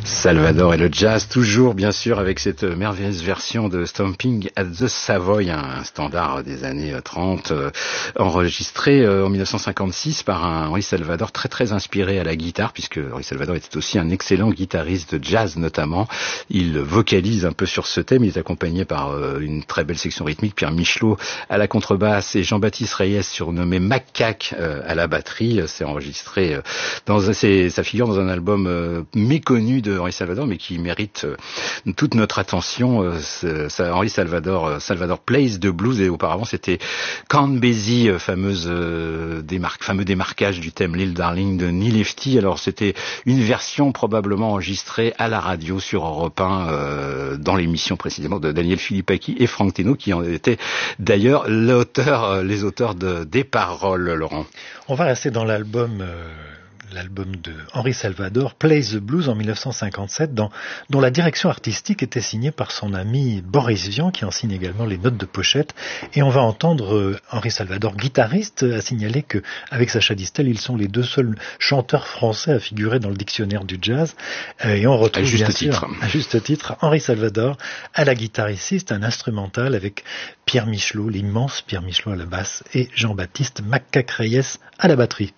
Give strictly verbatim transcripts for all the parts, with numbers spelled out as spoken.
Salvador et le jazz, toujours bien sûr avec cette merveilleuse version de Stomping at the Savoy, un standard des années trente, euh, enregistré euh, en dix-neuf cent cinquante-six par un Henri Salvador très très inspiré à la guitare, puisque Henri Salvador était aussi un excellent guitariste de jazz notamment. Il vocalise un peu sur ce thème, il est accompagné par euh, une très belle section rythmique, Pierre Michelot à la contrebasse et Jean-Baptiste Reyes, surnommé Macaque, euh, à la batterie. C'est enregistré euh, dans un, c'est, ça figure dans un album euh, méconnu de Henri Salvador, mais qui mérite euh, toute notre attention. Euh, ça, Henri Salvador, euh, Salvador Plays de blues, et auparavant c'était Count Basie, euh, fameuse euh, démarque, fameux démarquage du thème Little Darling de Neil Hefti. Alors c'était une version probablement enregistrée à la radio sur Europe un, euh, dans l'émission précisément de Daniel Philippaki et Franck Thénault, qui en étaient d'ailleurs l'auteur, euh, les auteurs de, des paroles, Laurent. On va rester dans l'album euh... l'album de Henri Salvador, Plays the Blues en dix-neuf cent cinquante-sept, dans, dont la direction artistique était signée par son ami Boris Vian, qui en signe également les notes de pochette. Et on va entendre euh, Henri Salvador, guitariste, à signaler que avec Sacha Distel, ils sont les deux seuls chanteurs français à figurer dans le dictionnaire du jazz. Euh, et on retrouve à juste bien titre. sûr, à juste titre, Henri Salvador à la guitare ici. C'est un instrumental avec Pierre Michelot, l'immense Pierre Michelot à la basse, et Jean-Baptiste Macaque Reyes à la batterie.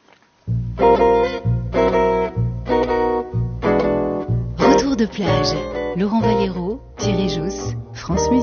Retour de plage, Laurent Valero, Thierry Jousse, France Musique.